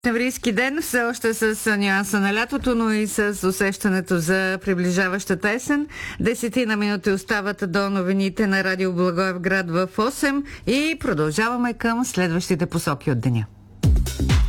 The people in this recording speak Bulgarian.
Септемврийски ден, все още с нюанса на лятото, но и с усещането за приближаващата есен. 10 на минути остават до новините на Радио Благоевград в 8 и продължаваме към следващите посоки от деня.